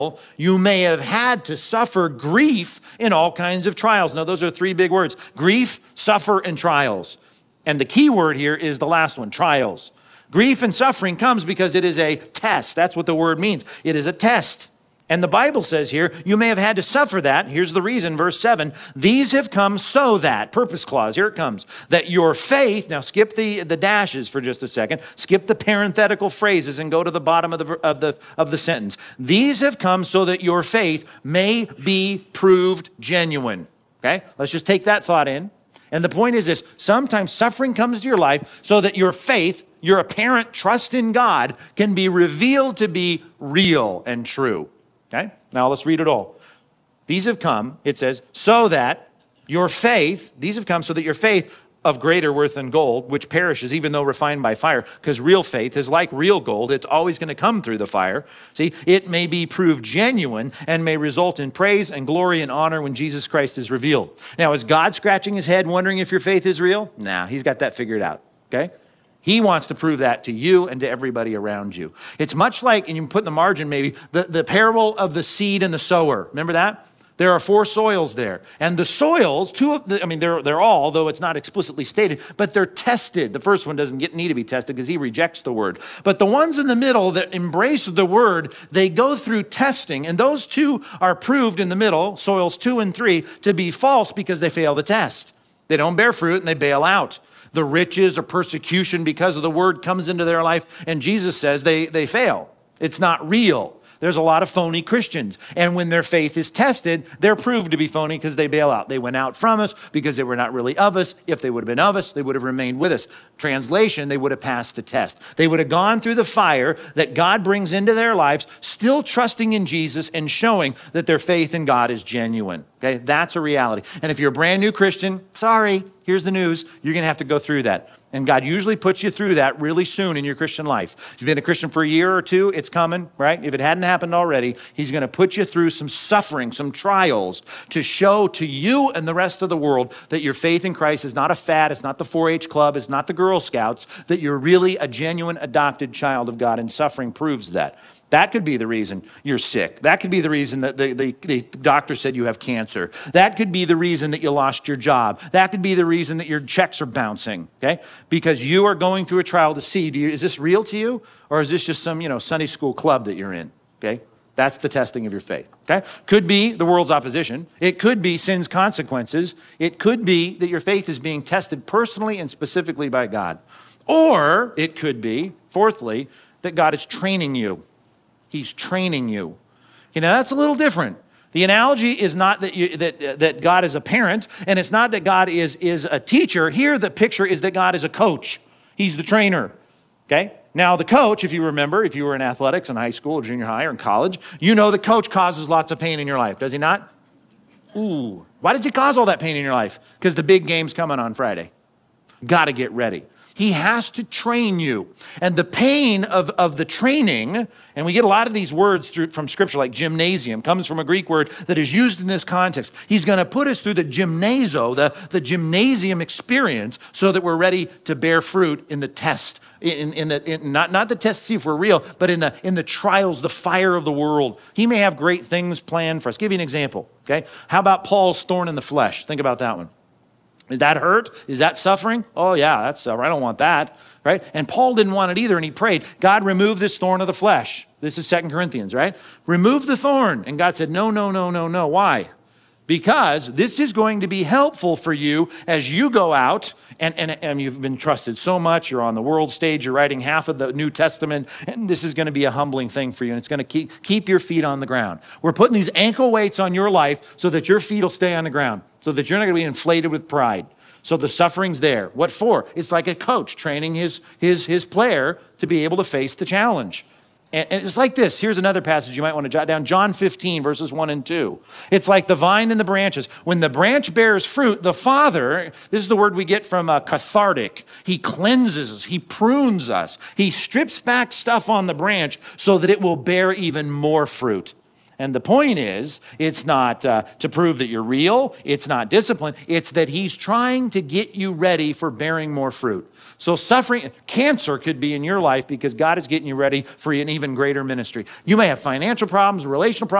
you may have had to suffer grief in all kinds of trials. Now, those are three big words: grief, suffer, and trials. And the key word here is the last one, trials. Grief and suffering comes because it is a test. That's what the word means. It is a test. And the Bible says here, you may have had to suffer that. Here's the reason, verse 7. These have come so that, purpose clause, here it comes, that your faith, now skip the dashes for just a second, skip the parenthetical phrases and go to the bottom of the sentence. These have come so that your faith may be proved genuine. Okay, let's just take that thought in. And the point is this: sometimes suffering comes to your life so that your faith, your apparent trust in God, can be revealed to be real and true. Okay, now let's read it all. These have come, it says, so that your faith, these have come so that your faith of greater worth than gold, which perishes even though refined by fire, because real faith is like real gold. It's always going to come through the fire. See, it may be proved genuine and may result in praise and glory and honor when Jesus Christ is revealed. Now, is God scratching his head wondering if your faith is real? Nah, he's got that figured out, okay? He wants to prove that to you and to everybody around you. It's much like, and you can put in the margin maybe, the parable of the seed and the sower. Remember that? There are 4 soils there. And the soils, they're all, though it's not explicitly stated, but they're tested. The first one doesn't need to be tested because he rejects the word. But the ones in the middle that embrace the word, they go through testing. And those 2 are proved in the middle, soils 2 and 3, to be false because they fail the test. They don't bear fruit and they bail out. The riches or persecution because of the word comes into their life, and Jesus says they fail. It's not real. There's a lot of phony Christians, and when their faith is tested, they're proved to be phony because they bail out. They went out from us because they were not really of us. If they would have been of us, they would have remained with us. Translation, they would have passed the test. They would have gone through the fire that God brings into their lives, still trusting in Jesus and showing that their faith in God is genuine. Okay, that's a reality. And if you're a brand new Christian, sorry, here's the news. You're going to have to go through that. And God usually puts you through that really soon in your Christian life. If you've been a Christian for a year or 2, it's coming, right? If it hadn't happened already, he's going to put you through some suffering, some trials to show to you and the rest of the world that your faith in Christ is not a fad, it's not the 4-H club, it's not the Girl Scouts, that you're really a genuine adopted child of God, and suffering proves that. That could be the reason you're sick. That could be the reason that the doctor said you have cancer. That could be the reason that you lost your job. That could be the reason that your checks are bouncing, okay? Because you are going through a trial to see, is this real to you? Or is this just some, Sunday school club that you're in, okay? That's the testing of your faith, okay? Could be the world's opposition. It could be sin's consequences. It could be that your faith is being tested personally and specifically by God. Or it could be, fourthly, that God is training you. He's training you. That's a little different. The analogy is not that God is a parent, and it's not that God is a teacher. Here, the picture is that God is a coach. He's the trainer, okay? Now, the coach, if you remember, if you were in athletics in high school or junior high or in college, the coach causes lots of pain in your life, does he not? Ooh. Why does he cause all that pain in your life? Because the big game's coming on Friday. Got to get ready. He has to train you. And the pain of the training, and we get a lot of these words from Scripture, like gymnasium, comes from a Greek word that is used in this context. He's going to put us through the gymnazo, the gymnasium experience, so that we're ready to bear fruit in the test. Not the test to see if we're real, but in the trials, the fire of the world. He may have great things planned for us. Give you an example, okay? How about Paul's thorn in the flesh? Think about that one. Did that hurt? Is that suffering? Oh yeah, that's suffering. I don't want that, right? And Paul didn't want it either, and he prayed, God, remove this thorn of the flesh. This is 2 Corinthians, right? Remove the thorn. And God said, no. Why? Because this is going to be helpful for you as you go out, and you've been trusted so much. You're on the world stage. You're writing half of the New Testament, and this is going to be a humbling thing for you, and it's going to keep your feet on the ground. We're putting these ankle weights on your life so that your feet will stay on the ground, so that you're not going to be inflated with pride. So the suffering's there. What for? It's like a coach training his player to be able to face the challenge. And it's like this. Here's another passage you might want to jot down. John 15, verses 1 and 2. It's like the vine and the branches. When the branch bears fruit, the Father, this is the word we get from cathartic. He cleanses us. He prunes us. He strips back stuff on the branch so that it will bear even more fruit. And the point is, it's not to prove that you're real. It's not discipline. It's that he's trying to get you ready for bearing more fruit. So suffering, cancer could be in your life because God is getting you ready for an even greater ministry. You may have financial problems, relational problems.